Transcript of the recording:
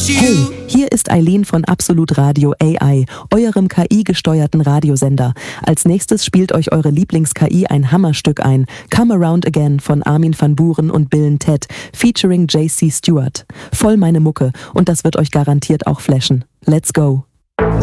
Hey, hier ist Eileen von Absolut Radio AI, eurem KI-gesteuerten Radiosender. Als nächstes spielt euch eure Lieblings-KI ein Hammerstück ein. Come Around Again von Armin van Buuren und Bill Ted, featuring JC Stewart. Voll meine Mucke und das wird euch garantiert auch flashen. Let's go!